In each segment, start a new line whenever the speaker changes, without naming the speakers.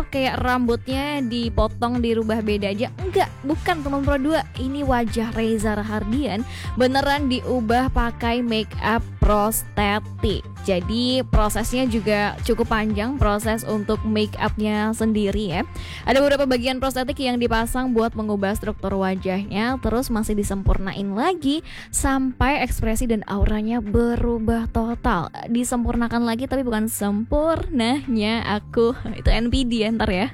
kayak rambutnya dipotong dirubah beda aja. Enggak, bukan teman Pro 2. Ini wajah Reza Rahardian beneran diubah pakai make up prostetik. Jadi prosesnya juga cukup panjang, proses untuk make upnya sendiri ya. Ada beberapa bagian prostetik yang dipasang buat mengubah struktur wajahnya, terus masih disempurnain lagi sampai ekspresi dan auranya berubah total. Disempurnakan lagi tapi bukan sempurnanya aku. Itu NPD ya ntar ya.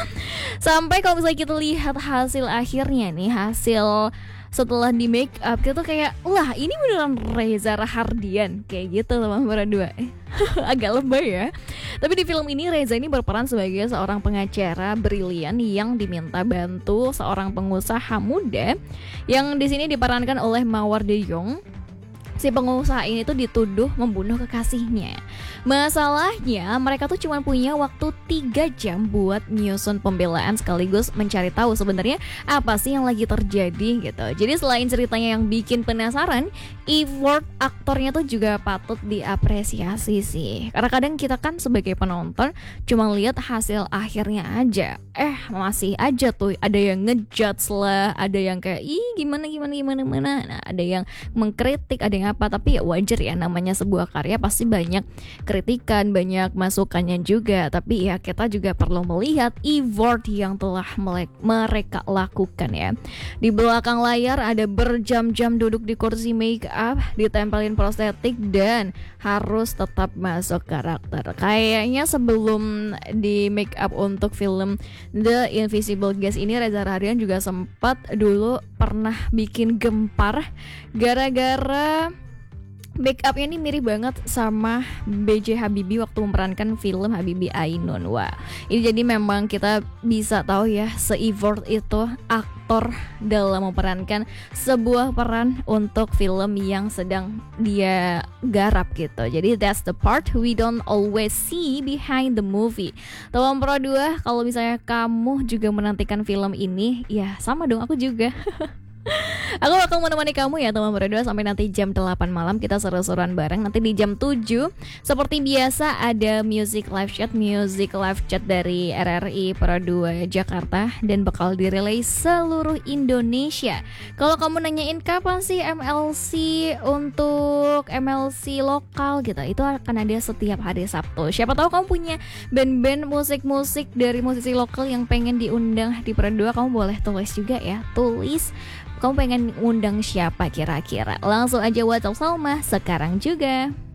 Sampai kalau misalnya kita lihat hasil akhirnya nih, hasil setelah di make up kita kayak, wah ini beneran Reza Rahardian kayak gitu teman berdua. Agak lebay ya. Tapi di film ini Reza ini berperan sebagai seorang pengacara brilian yang diminta bantu seorang pengusaha muda yang di sini diperankan oleh Mawar De Jong. Si pengusaha ini tuh dituduh membunuh kekasihnya. Masalahnya mereka tuh cuma punya waktu 3 jam buat nyusun pembelaan sekaligus mencari tahu sebenarnya apa sih yang lagi terjadi gitu. Jadi selain ceritanya yang bikin penasaran, effort aktornya tuh juga patut diapresiasi sih. Karena kadang kita kan sebagai penonton cuma lihat hasil akhirnya aja. Masih aja tuh ada yang ngejudge lah, ada yang kayak gimana. Nah, ada yang mengkritik, ada yang apa, tapi ya wajar ya, namanya sebuah karya pasti banyak kritikan, banyak masukannya juga. Tapi ya kita juga perlu melihat effort yang telah mereka lakukan ya. Di belakang layar ada berjam-jam duduk di kursi make up, ditempelin prostetik dan harus tetap masuk karakter. Kayaknya sebelum di make up untuk film The Invisible Guest ini, Reza Rahardian juga sempat dulu pernah bikin gempar gara-gara make upnya ini mirip banget sama B.J. Habibie waktu memerankan film Habibie Ainun. Wah, ini jadi memang kita bisa tahu ya se-effort itu aktor dalam memerankan sebuah peran untuk film yang sedang dia garap gitu. Jadi that's the part we don't always see behind the movie. Teman Pro 2, kalau misalnya kamu juga menantikan film ini, ya sama dong aku juga. Aku bakal menemani kamu ya teman berdua sampai nanti jam 8 malam kita seru-seruan bareng. Nanti di jam 7 seperti biasa ada music live chat dari RRI Pro 2 Jakarta dan bakal direlay seluruh Indonesia. Kalau kamu nanyain kapan sih MLC untuk MLC lokal gitu, itu akan ada setiap hari Sabtu. Siapa tahu kamu punya band-band musik-musik dari musisi lokal yang pengen diundang di Pro 2, kamu boleh tulis juga ya. Tulis kamu pengen undang siapa kira-kira. Langsung aja WhatsApp Salma sekarang juga.